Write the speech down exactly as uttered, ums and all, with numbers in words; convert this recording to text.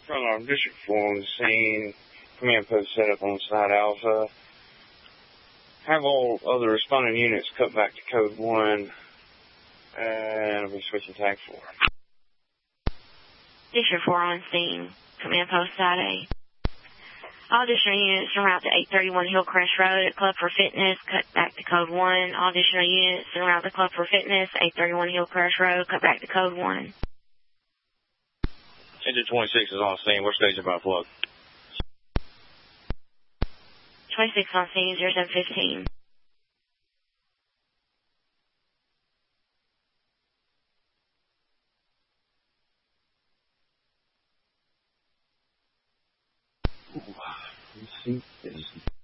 From our district four on the scene, command post set up on side alpha. Have all other responding units cut back to code one, and I'll be switching tag four. District four on scene, command post side A. All additional units en route to eight thirty-one Hillcrest Road at Club for Fitness, cut back to code one. All additional units en route to Club for Fitness, eight thirty-one Hillcrest Road, cut back to code one. Engine twenty-six is on scene. We're staging by plug. twenty-six on scene, zero seven fifteen. Ooh, let's see.